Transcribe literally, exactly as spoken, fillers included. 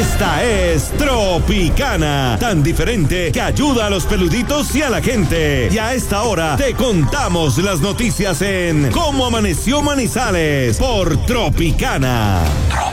Esta es Tropicana, tan diferente que ayuda a los peluditos y a la gente. Y a esta hora te contamos las noticias en Cómo Amaneció Manizales por Tropicana.